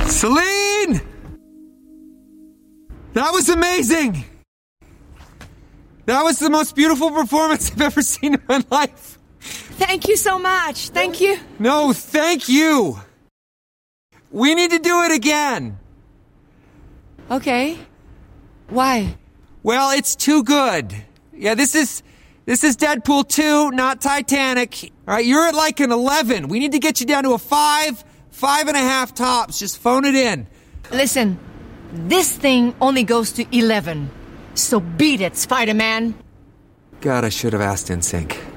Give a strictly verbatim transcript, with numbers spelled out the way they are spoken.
Celine! That was amazing! That was the most beautiful performance I've ever seen in my life. Thank you so much. Thank you. No, thank you. We need to do it again. Okay. Why? Well, it's too good. Yeah, this is this is Deadpool two, not Titanic. All right, you're at like an eleven. We need to get you down to a five, five and a half tops. Just phone it in. Listen, this thing only goes to eleven. So beat it, Spider-Man. God, I should have asked N Sync.